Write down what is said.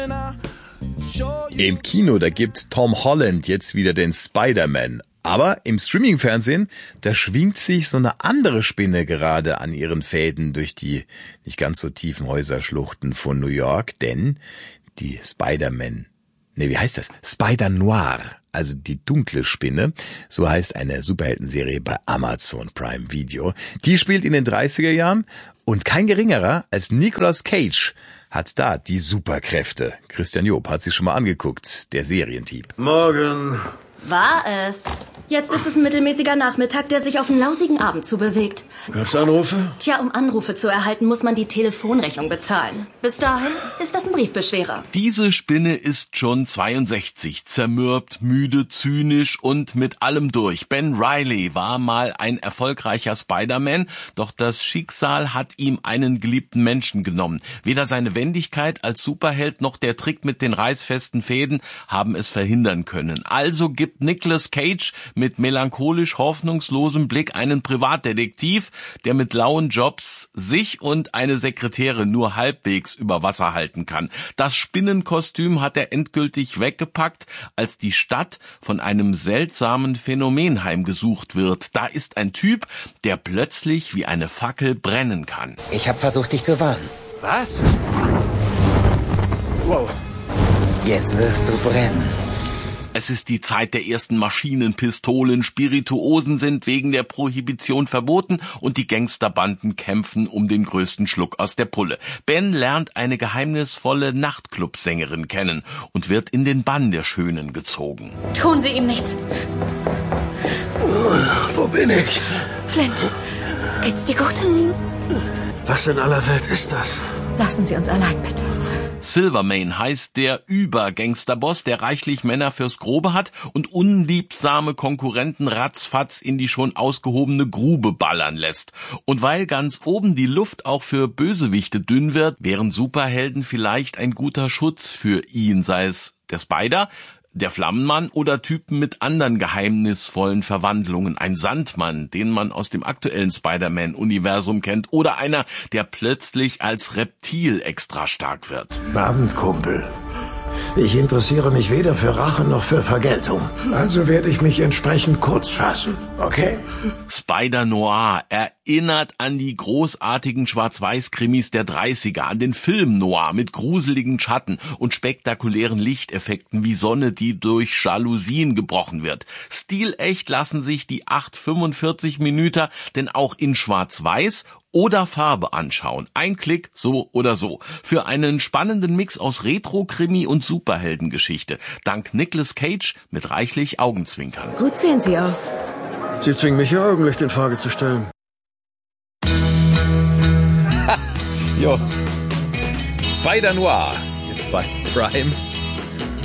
Im Kino, da gibt Tom Holland jetzt wieder den Spider-Man. Aber im Streaming-Fernsehen, da schwingt sich so eine andere Spinne gerade an ihren Fäden durch die nicht ganz so tiefen Häuserschluchten von New York, denn die Spider-Noir, also die dunkle Spinne, so heißt eine Superheldenserie bei Amazon Prime Video. Die spielt in den 30er Jahren und kein geringerer als Nicolas Cage hat da die Superkräfte. Christian Job hat sich schon mal angeguckt, der Serientyp. Morgen. War es. Jetzt ist es ein mittelmäßiger Nachmittag, der sich auf einen lausigen Abend zubewegt. Gab's Anrufe? Tja, um Anrufe zu erhalten, muss man die Telefonrechnung bezahlen. Bis dahin ist das ein Briefbeschwerer. Diese Spinne ist schon 62, zermürbt, müde, zynisch und mit allem durch. Ben Reilly war mal ein erfolgreicher Spider-Man, doch das Schicksal hat ihm einen geliebten Menschen genommen. Weder seine Wendigkeit als Superheld noch der Trick mit den reißfesten Fäden haben es verhindern können. Also gibt Nicolas Cage mit melancholisch hoffnungslosem Blick einen Privatdetektiv, der mit lauen Jobs sich und eine Sekretärin nur halbwegs über Wasser halten kann. Das Spinnenkostüm hat er endgültig weggepackt, als die Stadt von einem seltsamen Phänomen heimgesucht wird. Da ist ein Typ, der plötzlich wie eine Fackel brennen kann. Ich habe versucht, dich zu warnen. Was? Wow. Jetzt wirst du brennen. Es ist die Zeit der ersten Maschinenpistolen, Spirituosen sind wegen der Prohibition verboten und die Gangsterbanden kämpfen um den größten Schluck aus der Pulle. Ben lernt eine geheimnisvolle Nachtclubsängerin kennen und wird in den Bann der Schönen gezogen. Tun Sie ihm nichts. Wo bin ich? Flint, geht's dir gut? Was in aller Welt ist das? Lassen Sie uns allein, bitte. Silvermane heißt der Übergangsterboss, der reichlich Männer fürs Grobe hat und unliebsame Konkurrenten ratzfatz in die schon ausgehobene Grube ballern lässt. Und weil ganz oben die Luft auch für Bösewichte dünn wird, wären Superhelden vielleicht ein guter Schutz für ihn, sei es der Spider, der Flammenmann oder Typen mit anderen geheimnisvollen Verwandlungen. Ein Sandmann, den man aus dem aktuellen Spider-Man-Universum kennt. Oder einer, der plötzlich als Reptil extra stark wird. Abend, Kumpel. Ich interessiere mich weder für Rache noch für Vergeltung. Also werde ich mich entsprechend kurz fassen, okay? Spider-Noir erinnert an die großartigen Schwarz-Weiß-Krimis der 30er, an den Film Noir mit gruseligen Schatten und spektakulären Lichteffekten wie Sonne, die durch Jalousien gebrochen wird. Stilecht lassen sich die 8:45 Minuten denn auch in Schwarz-Weiß oder Farbe anschauen. Ein Klick, so oder so. Für einen spannenden Mix aus Retro-Krimi und Superheldengeschichte. Dank Nicolas Cage mit reichlich Augenzwinkern. Gut sehen Sie aus. Sie zwingen mich, Ihr Augenlicht in Frage zu stellen. Jo. Spider-Noir, jetzt bei Prime